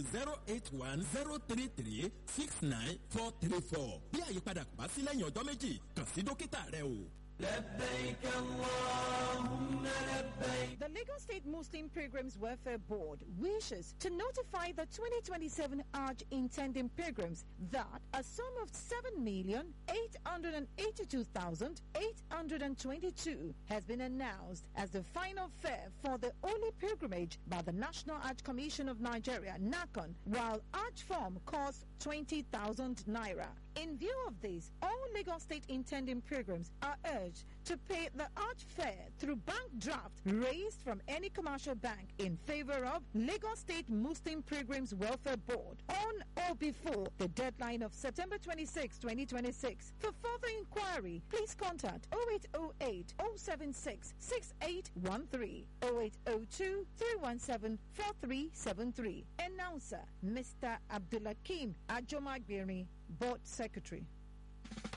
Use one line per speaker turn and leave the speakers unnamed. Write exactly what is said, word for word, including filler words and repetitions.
zero eight one zero three three six nine four three four. bí àyípadà kò bá sí lẹ́yìn ọjọ́ méjì kàn sí dókítà rẹ o.
لبيك اللهم لبيك.
The Lagos State Muslim Pilgrims Welfare Board wishes to notify the twenty twenty-seven Hajj intending pilgrims that a sum of seven million eight hundred eighty-two thousand eight hundred twenty-two has been announced as the final fare for the holy pilgrimage by the National Hajj Commission of Nigeria, NACON, while Hajj form costs twenty thousand naira. In view of this, all Lagos State intending pilgrims are urged to pay the Hajj fare through bank draft raised from any commercial bank in favor of Lagos State Muslim Pilgrims Welfare Board on or before the deadline of September twenty-sixth, twenty twenty-six. For further inquiry, please contact oh eight oh eight, oh seven six, six eight one three, oh eight oh two, three one seven, four three seven three. Announcer, Mister Abdulakim Ajomagbiri, Board Secretary.